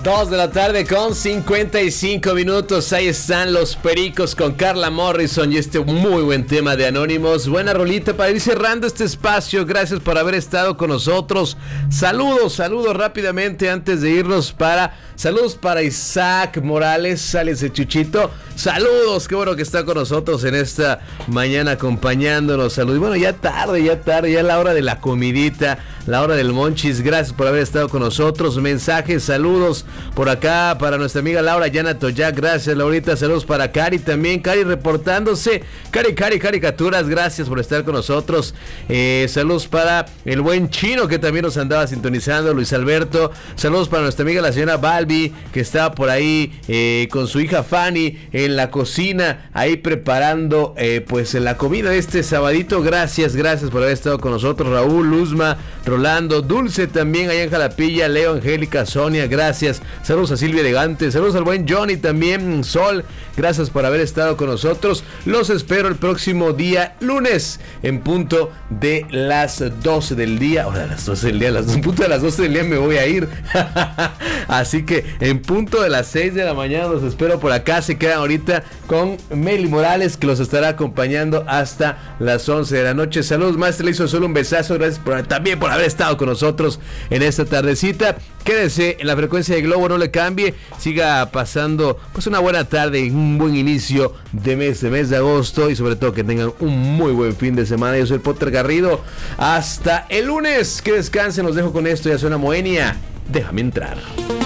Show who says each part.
Speaker 1: 2 de la tarde con 55 minutos. Ahí están los Pericos con Carla Morrison y este muy buen tema de Anónimos. Buena rolita para ir cerrando este espacio. Gracias por haber estado con nosotros. Saludos rápidamente antes de irnos saludos para Isaac Morales, sales de Chuchito. Saludos, qué bueno que está con nosotros en esta mañana acompañándonos. Saludos. Bueno, ya tarde, ya la hora de la comidita, la hora del monchis. Gracias por haber estado con nosotros. Mensajes, saludos por acá para nuestra amiga Laura Yana Toyac. Gracias, Laurita. Saludos para Cari también. Cari reportándose. Cari Caricaturas. Gracias por estar con nosotros. Saludos para el buen Chino que también nos andaba sintonizando. Luis Alberto. Saludos para nuestra amiga la señora Balbi que estaba por ahí con su hija Fanny en la cocina, ahí preparando pues la comida de este sabadito. Gracias por haber estado con nosotros. Raúl, Luzma, Rolando, Dulce también allá en Jalapilla, Leo, Angélica, Sonia, gracias. Saludos a Silvia Elegante, saludos al buen Johnny también, Sol, gracias por haber estado con nosotros. Los espero el próximo día lunes en punto de las 12 del día. Ahora a las 12 del día, en punto de las 12 del día me voy a ir. Así que en punto de las 6 de la mañana los espero por acá. Se quedan ahorita con Meli Morales, que los estará acompañando hasta las 11 de la noche. Saludos, maestro, le hizo solo un besazo. Gracias también por haber estado con nosotros en esta tardecita. Quédese en la frecuencia de Globo, no le cambie. Siga pasando pues una buena tarde, un buen inicio de mes de agosto, y sobre todo que tengan un muy buen fin de semana. Yo soy el Potter Garrido. Hasta el lunes. Que descansen, los dejo con esto. Ya suena Moenia. Déjame entrar.